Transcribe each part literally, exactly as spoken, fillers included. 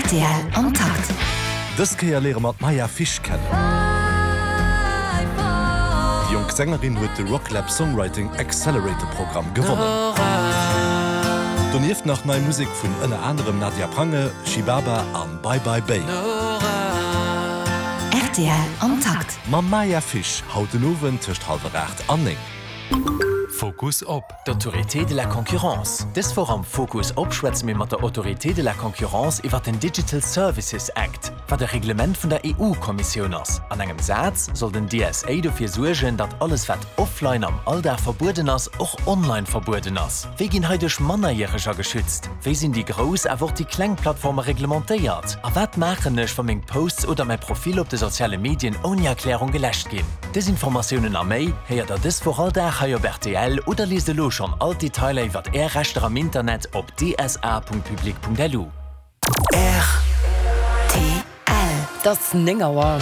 R T L am Takt. Das kann lehre mat Maya Fisch kennen. Die junge Sängerin hat das Rocklab Songwriting Accelerator Programm gewonnen. Doniert nach neue Musik von einer anderen Nadia Prange, Shibaba und Bye Bye Bay. R T L am Takt. Ma Maya Fisch haut den Oven zwischen halb acht an ning. Fokus op d'Autorité de la Concurrence. Des Forum Fokus op schwätz mir mat der Autorité de la Concurrence iwwer den Digital Services Act, war der Reglement vun der E U-Kommission ass. An engem Satz soll den D S A dofir sugen, dat alles wat offline am Alldag verboten ass och online verboten ass. Wie gin heidech Mannerjähriger geschützt? Wie sind die Gros awer die Klangplattforme reglementéiert? A wat machenech vu még Posts oder mein Profil op de soziale Medien ohne Erklärung gelächt gin? Desinformationen a méi heiert er des vor alldag ha R T L oder lese lo schon all Details iwwer Ehrrechter am Internet op d s a punkt public punkt l u. R T L. Das Ningauer.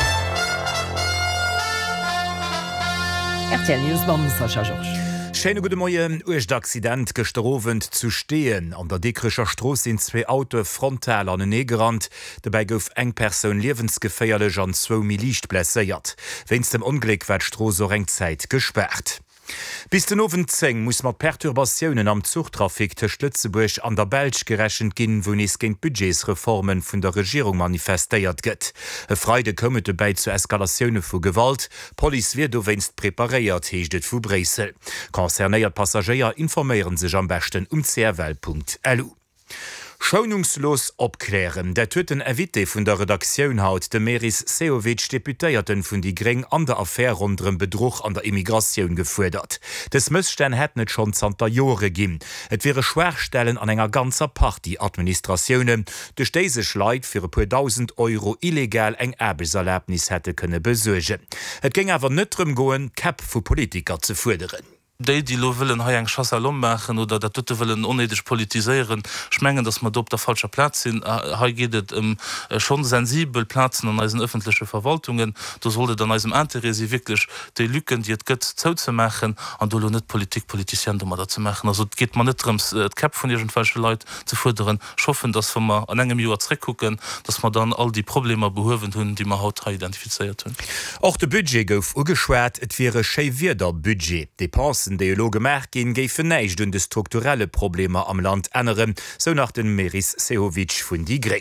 R T L News mam Sascha George. Schöne gute Morgen. Durch d'Accident gestrowend zu stehen. An der Dekrischer Straße sind zwei Auto frontal an den Nähe gerannt. Dabei gouf eng Person lebensgefährlich an zwei Licht blessiert. Wenn's dem Unglück wird Straße so Zeit gesperrt. Bis den Ofen zehn muss mat Perturbationen am Zugtrafik te Lützeburg an der Belsch gerechnet ginn, wo es gegen Budgetsreformen vun der Regierung manifestéiert gëtt. E Freide kommet dabei zu Eskalationen vu Gewalt. Police wird do wennst präpariert, heecht et vu Bresel. Konzernéiert Passagier informieren sich am besten um c r w punkt l u. Schonungslos opklären. Der töten Evite vun der Redaktion haut de Meris Seovic Deputéierten vun die Gring an der Affäre rundrem Betrug an der Immigration gefordert. Des Mëssten het net schon zanter Jore ginn. Et wäre Schwerstellen an enger ganzer Partyadministrationen, durch deze Schleit fir pu tausend Euro illegal eng Erbeserlaubnis hätte könne besurgen. Et ging awer nëttrem goen Kap vu Politiker zu forderen. Die, die lo willen ha eng Chasser lom machen oder dat tutte willen onedig politiseieren, schmengen, dass man op der falscher Platz sind. Ha gehtt um, schon sensibel Platzen an eisen öffentliche Verwaltungen. Da sollte dann eisem Interesse wirklich de Lücken, die et gött zou zu machen, an do net Politik Politiien da zu machen. Also geht man net ums äh, Kap von ihren falsche Leute zu forderen, schaffen, dass wir mal an engem Joer zurück gucken, dass man dann all die Probleme behoven hun, die man haut identifiziert hun. Auch de Budget gouf ugeschwert, et wäre scheivierder Budget. Depensen Dialoge merk gin géiffen neiich dun de strukturelle Probleme am Land ënneren, so nach den Meris Seovic vun die Gring.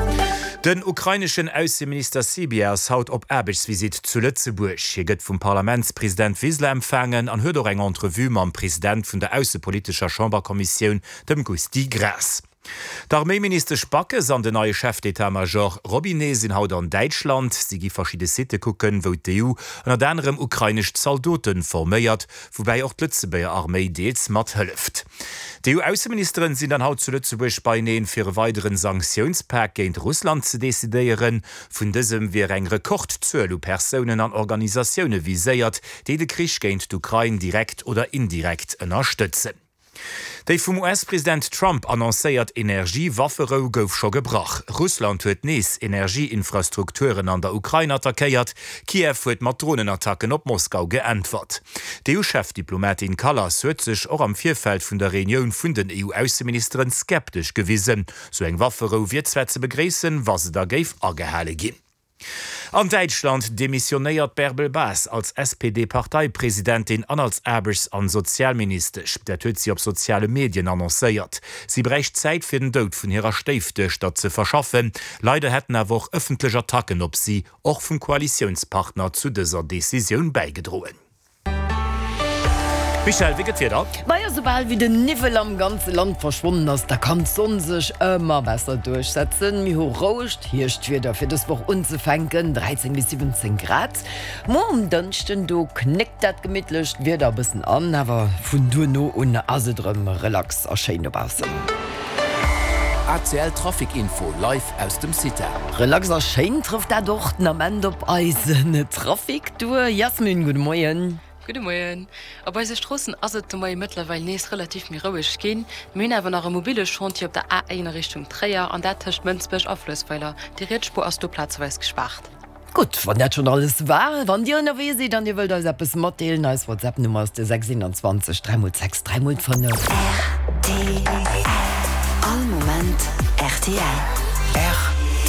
Den ukrainischen Außenminister Sibias haut op Erbechtsvisit zu Lützeburg. Hier gëtt vum Parlamentspräsident Wiesler empfangen an huet eng Entrevue am Präsident vun der Außenpolitischer Chamberkommission, dem Gusti Gras. Der Armeeminister Spacke an den neue Chef d'État-Major Robinet sinn haut an Deutschland, sie gi verschiedene Site kucken, wo d'E U an ad anderem ukrainisch Soldaten forméiert, wobei auch d'Lützebauer Armee deels mat hëlleft. Die E U-Außenministerin sind dann haut zu Lützeburg beineen fir weiteren Sanktionspack géint Russland zu desideieren. Vun diesem wie eng Rekordzuel u Personen an Organisationune viséiert, die de Krieg géint d'Ukraine direkt oder indirekt ënnerstützen. Dei vum U S-Präsident Trump annoncéiert Energiewafferou gouf scho gebrach. Russland huet nees Energieinfrastrukturen an der Ukraine attackéiert, Kiew huet mat Drohnenattacken op Moskau geantwort. D E U-Chefdiplomatin Kallas huet sech och am Vierfeld vun der Reunion vun den E U-Außenministerin skeptisch gewiesen. So eng Wafferou wird zwe ze begreessen, was se da géif agehale ginn. An Deutschland demissionéiert Bärbel Baas als S P D-Parteipräsidentin an als Erbers an Sozialminister. Der huet sie op soziale Medien annoncéiert. Sie brecht Zeit fir den Tod vun ihrer Stieftochter ze verschaffen. Leider hätten er woch öffentliche Attacken op sie och vum Koalitionspartner zu dieser Decision beigedrohen. Michael, wie geht's dir da? Weil sobald wie den Nivel am ganzen Land verschwunden ist, da kann Sonne sich immer besser durchsetzen. Mir rauscht, hier ist wieder für das Woche unzufänken, dreizehn bis siebzehn Grad. Morgen dünsten du knickt das gemütlich, wird ein bisschen an, aber von du nur ohne Asedrüm relax erscheinen draußen. A T L Trafikinfo live aus dem City. Relaxer Schein trifft er doch am Ende auf Eisen. Trafik, du, Jasmin, guten Morgen. Guten Morgen. Aber bei den Straßen ist es mittlerweile nicht relativ mehr ruhig gehen. Wir haben aber noch eine mobile Chantier auf der A eins Richtung Trier und da ist Münzburg Auflösweiler. Die Rätspur ist platzweise gespart. Gut, wenn das schon alles war, wenn ihr noch wie seht, dann ihr wollt euch etwas mitteilen, als WhatsApp-Nummer ist die sechs zwei zwei drei null sechs drei null fünf. R T L. All Moment R T L. R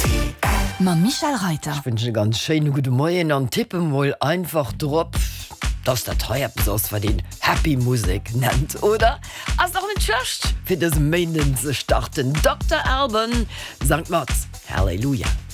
Ma Michael Reiter. Ich wünsche ganz schön gute Morgen an tippen wohl einfach drauf, dass der teuer besonders für den Happy Musik nennt, oder? Als auch nicht schlecht für das Meinen zu starten. Doktor Alban, Sankt Mats, Halleluja.